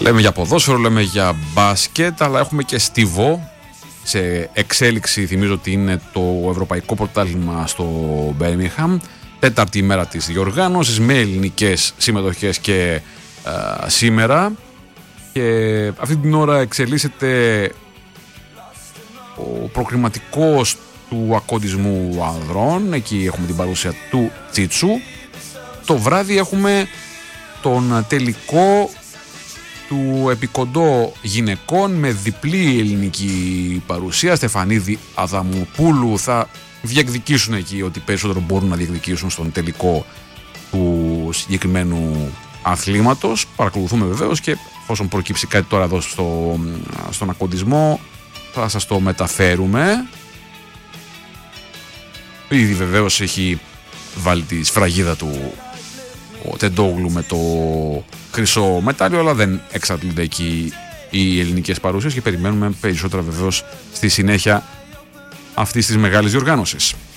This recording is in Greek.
Λέμε για ποδόσφαιρο, λέμε για μπάσκετ, αλλά έχουμε και στίβο σε εξέλιξη. Θυμίζω ότι είναι το Ευρωπαϊκό Πρωτάθλημα στο Birmingham, τέταρτη ημέρα της διοργάνωσης, με ελληνικές συμμετοχές και σήμερα. Και αυτή την ώρα εξελίσσεται ο προκριματικός του ακοντισμού ανδρών. Εκεί έχουμε την παρουσία του Τσίτσου. Το βράδυ έχουμε τον τελικό του επικοντό γυναικών με διπλή ελληνική παρουσία. Στεφανίδη Αδαμοπούλου θα διεκδικήσουν εκεί ό,τι περισσότερο μπορούν να διεκδικήσουν στον τελικό του συγκεκριμένου αθλήματος. Παρακολουθούμε βεβαίως και εφόσον προκύψει κάτι τώρα εδώ στον ακοντισμό θα σας το μεταφέρουμε. Ήδη βεβαίως έχει βάλει τη σφραγίδα του ο Τεντόγλου με το χρυσό μετάλλιο, αλλά δεν εξαντλούνται εκεί οι ελληνικές παρουσίες και περιμένουμε περισσότερα βεβαίως στη συνέχεια αυτής της μεγάλης διοργάνωσης.